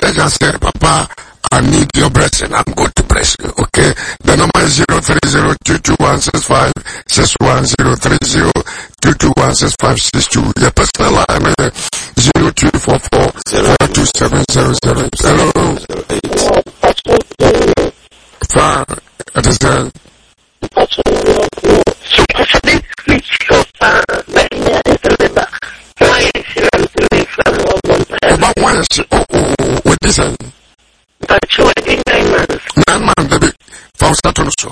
just said, Papa, I need your blessing. I'm going to bless you. Okay. The number is 030-22165-61 Your personal line 0244-42700. Hello. Fine. It is done. What is it? 9 months, baby. For Saturn so.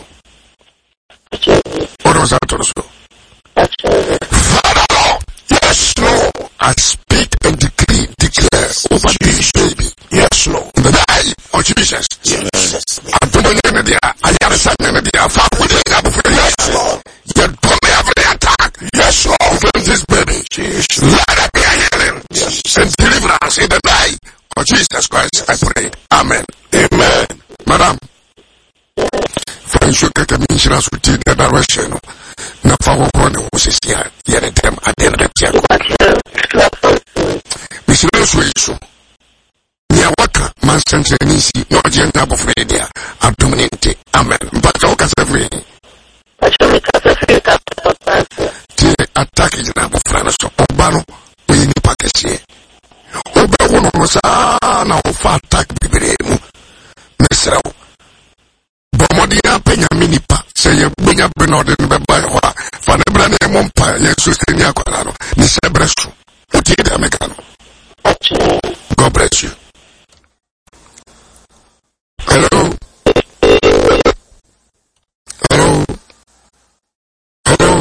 What was that also? Father Lord, yes, Lord. I speak and declare over this baby. Yes, Lord. In the name of Jesus. Yes. I'm doing it. I have a son in the yes, Lord. You don't have any attack. Yes, Lord. From this baby. Jesus. Let it be a healing. Yes. And deliverance in the name of Jesus Christ. I pray. Amen. Amen. Madam. Financial commissioners with the direction. Now, for one who is here, yet at them at the end of the Mr. Waka, Master Nisi, no agenda of Radia, Abdominate. Amen. But all can every attack is an apple France or Bano, we in Pakistan. Oba was now far attack Bibremu. Mr. Bomodia Pena Minipa, say you bring up Bernard in the Bible for the brand name Umpire, Jesus in Yaquano, Mr. Brestu. What did I make? God bless you. Hello. Hello. Hello.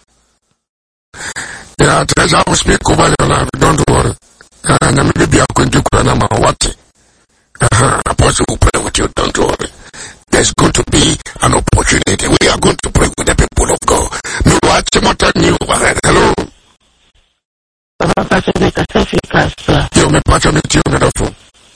Yeah, I will speak over your life. Don't worry. And maybe I'm going to Kranama what? Apostle will pray with you. Don't worry. There's going to be an opportunity. We are going to pray with the people of God. No, what's more new? Hello. You may patch me to you on the phone.